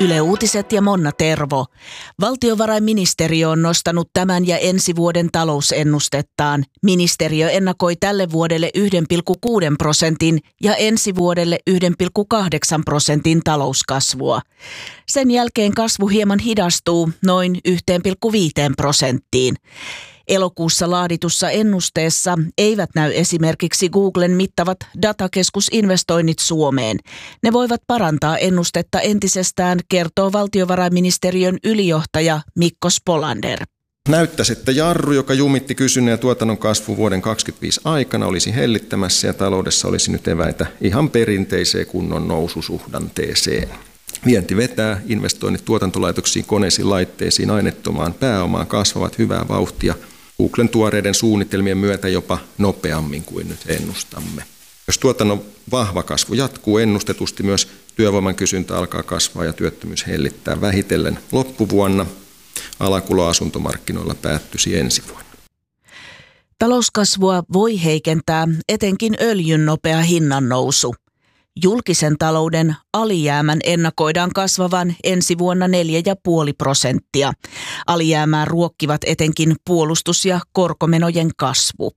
Yle Uutiset ja Monna Tervo. Valtiovarainministeriö on nostanut tämän ja ensi vuoden talousennustettaan. Ministeriö ennakoi tälle vuodelle 1,6% ja ensi vuodelle 1,8% talouskasvua. Sen jälkeen kasvu hieman hidastuu noin 1,5%. Elokuussa laaditussa ennusteessa eivät näy esimerkiksi Googlen mittavat datakeskusinvestoinnit Suomeen. Ne voivat parantaa ennustetta entisestään, kertoo valtiovarainministeriön ylijohtaja Mikko Spolander. Näyttäisi, että jarru, joka jumitti kysynnän ja tuotannon kasvu vuoden 2025 aikana, olisi hellittämässä ja taloudessa olisi nyt eväitä ihan perinteiseen kunnon noususuhdanteeseen. Vienti vetää, investoinnit tuotantolaitoksiin, koneisiin, laitteisiin, aineettomaan pääomaan kasvavat hyvää vauhtia Googlen tuoreiden suunnitelmien myötä jopa nopeammin kuin nyt ennustamme. Jos tuotannon vahva kasvu jatkuu ennustetusti, myös työvoiman kysyntä alkaa kasvaa ja työttömyys hellittää vähitellen loppuvuonna. Alakulo asuntomarkkinoilla päättyisi ensi vuonna. Talouskasvua voi heikentää etenkin öljyn nopea hinnannousu. Julkisen talouden alijäämän ennakoidaan kasvavan ensi vuonna 4,5%. Alijäämää ruokkivat etenkin puolustus- ja korkomenojen kasvu.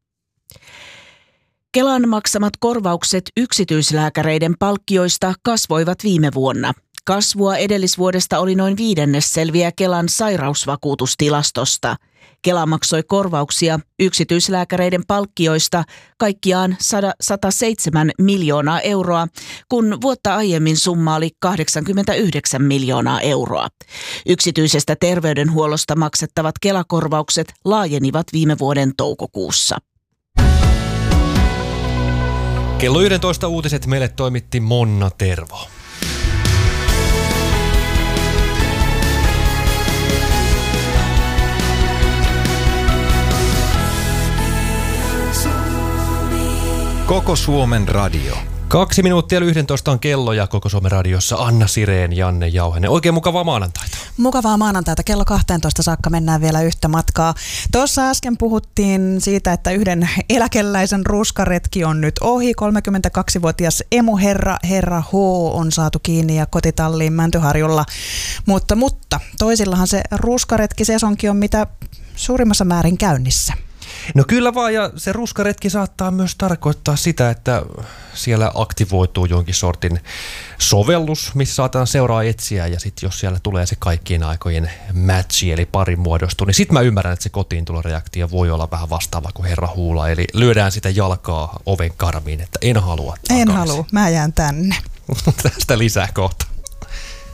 Kelan maksamat korvaukset yksityislääkäreiden palkkioista kasvoivat viime vuonna. Kasvua edellisvuodesta oli noin viidennes, selviää Kelan sairausvakuutustilastosta. Kela maksoi korvauksia yksityislääkäreiden palkkioista kaikkiaan 107 miljoonaa euroa, kun vuotta aiemmin summa oli 89 miljoonaa euroa. Yksityisestä terveydenhuollosta maksettavat Kela-korvaukset laajenivat viime vuoden toukokuussa. Kello 11 uutiset meille toimitti Monna Tervo. Koko Suomen radio. 2 minuuttia 11 on kello ja Koko Suomen radiossa Anna Sirén, Janne Jauhene. Oikein mukavaa maanantaita. Mukavaa maanantaita. Kello 12 saakka mennään vielä yhtä matkaa. Tuossa äsken puhuttiin siitä, että yhden eläkeläisen ruskaretki on nyt ohi. 32-vuotias emuherra H on saatu kiinni ja kotitalliin Mäntyharjulla. Mutta toisillahan se ruskaretki-sesonki on mitä suurimmassa määrin käynnissä. No kyllä vaan, ja se ruskaretki saattaa myös tarkoittaa sitä, että siellä aktivoituu jonkin sortin sovellus, missä saataan seuraa etsiä, ja sitten jos siellä tulee se kaikkien aikojen matchi, eli pari muodostuu, niin sitten mä ymmärrän, että se kotiintuloreaktio voi olla vähän vastaava kuin herra Huula, eli lyödään sitä jalkaa oven karmiin, että en halua takaisin. En halua, mä jään tänne. Tästä lisää kohta.